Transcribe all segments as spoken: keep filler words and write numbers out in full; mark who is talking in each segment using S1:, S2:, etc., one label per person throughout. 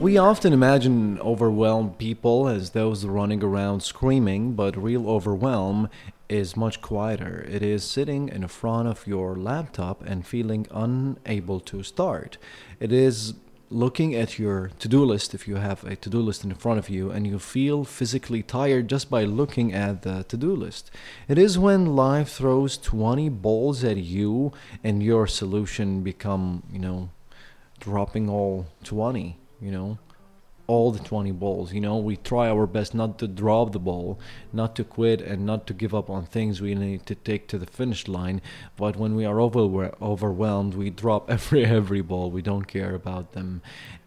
S1: We often imagine overwhelmed people as those running around screaming, but real overwhelm is much quieter. It is sitting in front of your laptop and feeling unable to start. It is looking at your to do list if you have a to do list in front of you and you feel physically tired just by looking at the to do list. It is when life throws twenty balls at you and your solution become, you know, dropping all twenty, you know, all the twenty balls. You know, we try our best not to drop the ball, not to quit, and not to give up on things we need to take to the finish line. But when we are over- overwhelmed, we drop every every ball. We don't care about them.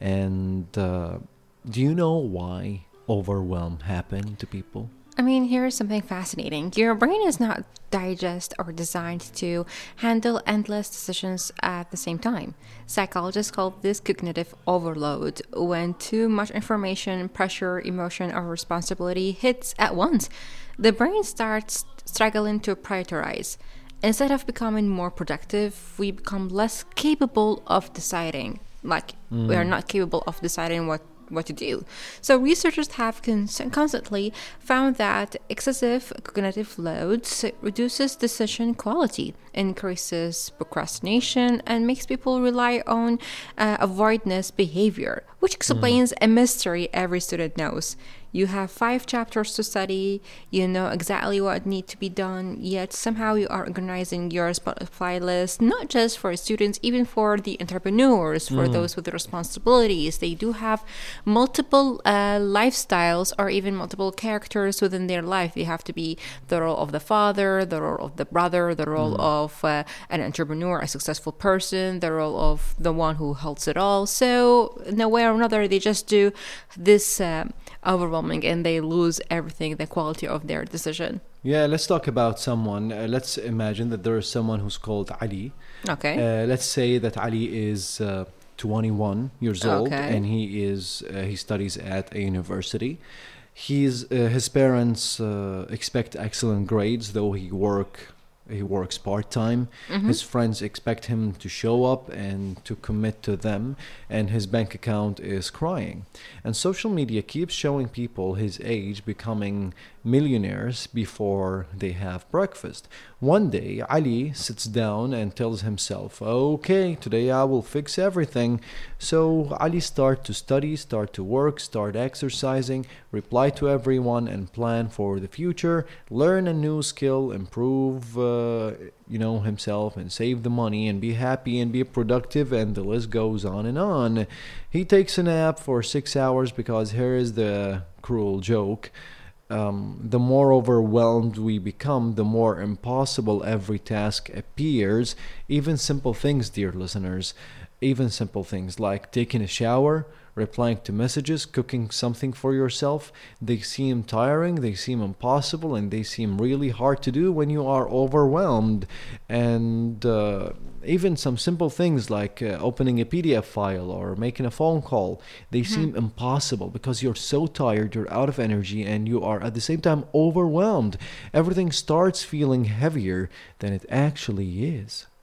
S1: And uh, do you know why overwhelm happen to people?
S2: I mean, here's something fascinating. Your brain is not digest or designed to handle endless decisions at the same time. Psychologists call this cognitive overload when too much information, pressure, emotion, or responsibility hits at once. The brain starts struggling to prioritize. Instead of becoming more productive, we become less capable of deciding. Like, mm. we are not capable of deciding what what to do. So researchers have cons- constantly found that excessive cognitive loads reduces decision quality, increases procrastination, and makes people rely on uh, avoidance behavior, which explains mm. a mystery every student knows. You have five chapters to study, you know exactly what needs to be done, yet somehow you are organizing your Spotify list, not just for students, even for the entrepreneurs, for mm. those with the responsibilities. They do have multiple uh, lifestyles or even multiple characters within their life. They have to be the role of the father, the role of the brother, the role mm. of uh, an entrepreneur, a successful person, the role of the one who holds it all. So in a way or another, they just do this uh, overwhelming and they lose everything, the quality of their decision.
S1: Yeah, let's talk about someone. Uh, let's imagine that there is someone who's called Ali.
S2: Okay.
S1: Uh, let's say that Ali is uh, twenty-one years old
S2: Okay.
S1: and he is uh, he studies at a university. He's uh, his parents uh, expect excellent grades, though he work he works part-time. Mm-hmm. His friends expect him to show up and to commit to them, and his bank account is crying. And social media keeps showing people his age becoming millionaires before they have breakfast. One day, Ali sits down and tells himself, okay, today I will fix everything. So Ali start to study, start to work, start exercising, reply to everyone, and plan for the future, learn a new skill, improve uh, you know, himself, and save the money, and be happy, and be productive, and the list goes on and on. He takes a nap for six hours because here is the cruel joke. Um, the more overwhelmed we become, the more impossible every task appears. Even simple things, dear listeners, even simple things like taking a shower, replying to messages, cooking something for yourself, they seem tiring, they seem impossible, and they seem really hard to do when you are overwhelmed. And uh, even some simple things like uh, opening a P D F file or making a phone call, they mm-hmm. seem impossible because you're so tired, you're out of energy, and you are at the same time overwhelmed. Everything starts feeling heavier than it actually is.